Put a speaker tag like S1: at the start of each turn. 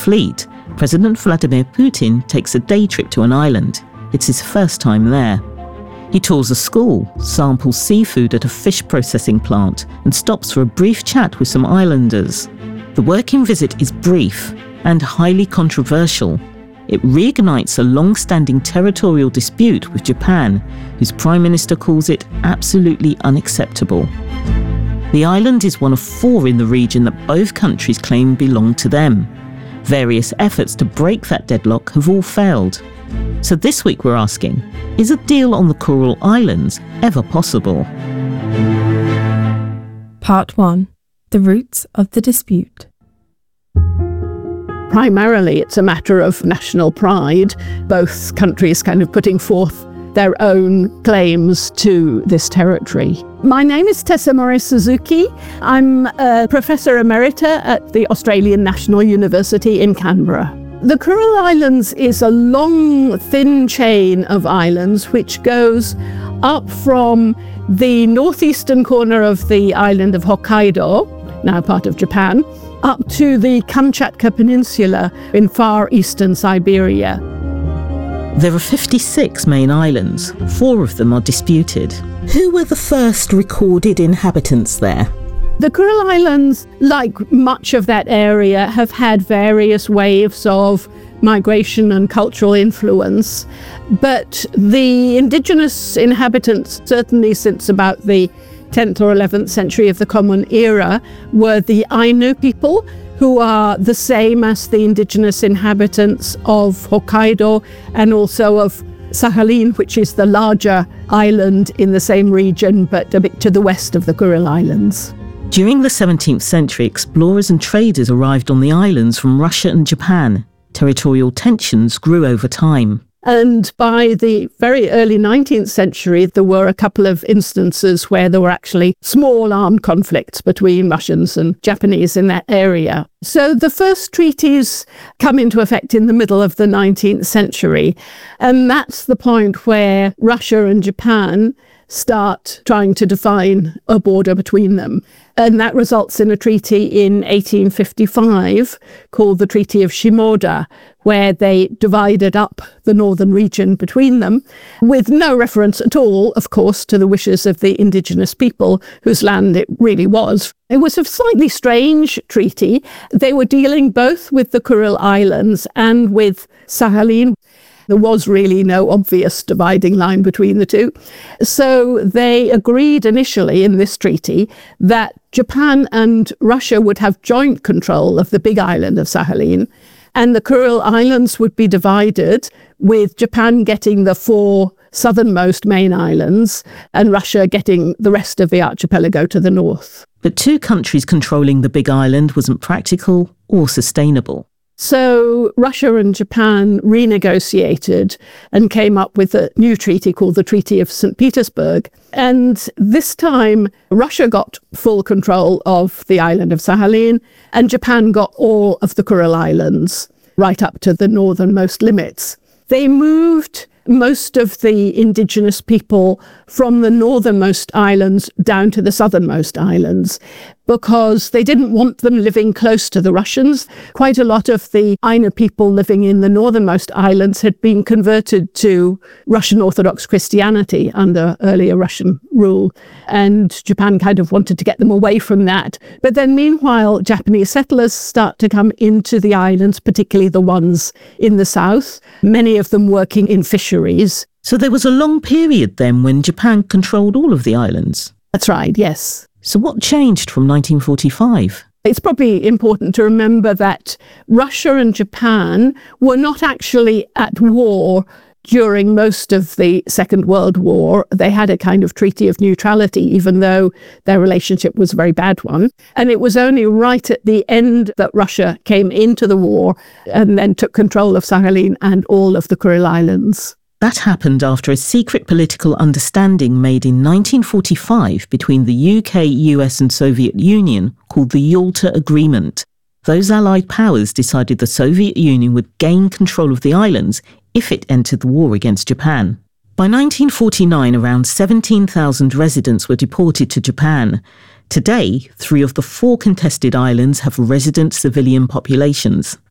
S1: fleet, President Vladimir Putin takes a day trip to an island. It's his first time there. He tours a school, samples seafood at a fish processing plant, and stops for a brief chat with some islanders. The working visit is brief and highly controversial. It reignites a long-standing territorial dispute with Japan, whose Prime Minister calls it absolutely unacceptable. The island is one of 4 in the region that both countries claim belong to them. Various efforts to break that deadlock have all failed. So this week we're asking, is a deal on the Kuril Islands ever possible?
S2: Part 1. The roots of the dispute.
S3: Primarily, it's a matter of national pride, both countries kind of putting forth their own claims to this territory. My name is Tessa Mori-Suzuki. I'm a Professor Emerita at the Australian National University in Canberra. The Kuril Islands is a long, thin chain of islands which goes up from the northeastern corner of the island of Hokkaido, now part of Japan, up to the Kamchatka Peninsula in far eastern Siberia.
S1: There are 56 main islands. 4 of them are disputed. Who were the first recorded inhabitants there?
S3: The Kuril Islands, like much of that area, have had various waves of migration and cultural influence, but the indigenous inhabitants, certainly since about the 10th or 11th century of the Common Era, were the Ainu people, who are the same as the indigenous inhabitants of Hokkaido and also of Sakhalin, which is the larger island in the same region, but a bit to the west of the Kuril Islands.
S1: During the 17th century, explorers and traders arrived on the islands from Russia and Japan. Territorial tensions grew over time.
S3: And by the very early 19th century, there were a couple of instances where there were actually small armed conflicts between Russians and Japanese in that area. So the first treaties come into effect in the middle of the 19th century. And that's the point where Russia and Japan start trying to define a border between them. And that results in a treaty in 1855 called the Treaty of Shimoda, where they divided up the northern region between them, with no reference at all, of course, to the wishes of the indigenous people whose land it really was. It was a slightly strange treaty. They were dealing both with the Kuril Islands and with Sakhalin. There was really no obvious dividing line between the two. So they agreed initially in this treaty that Japan and Russia would have joint control of the big island of Sakhalin, and the Kuril Islands would be divided, with Japan getting the 4 southernmost main islands and Russia getting the rest of the archipelago to the north.
S1: But 2 countries controlling the big island wasn't practical or sustainable.
S3: So Russia and Japan renegotiated and came up with a new treaty called the Treaty of St. Petersburg. And this time, Russia got full control of the island of Sakhalin, and Japan got all of the Kuril Islands, right up to the northernmost limits. They moved most of the indigenous people from the northernmost islands down to the southernmost islands because they didn't want them living close to the Russians. Quite a lot of the Ainu people living in the northernmost islands had been converted to Russian Orthodox Christianity under earlier Russian rule, and Japan kind of wanted to get them away from that. But then meanwhile, Japanese settlers start to come into the islands, particularly the ones in the south, many of them working in fisheries.
S1: So there was a long period then when Japan controlled all of the islands?
S3: That's right, yes.
S1: So what changed from 1945?
S3: It's probably important to remember that Russia and Japan were not actually at war during most of the Second World War. They had a kind of treaty of neutrality, even though their relationship was a very bad one. And it was only right at the end that Russia came into the war and then took control of Sakhalin and all of the Kuril Islands.
S1: That happened after a secret political understanding made in 1945 between the UK, US and Soviet Union called the Yalta Agreement. Those Allied powers decided the Soviet Union would gain control of the islands if it entered the war against Japan. By 1949, around 17,000 residents were deported to Japan. Today, 3 of the 4 contested islands have resident civilian populations.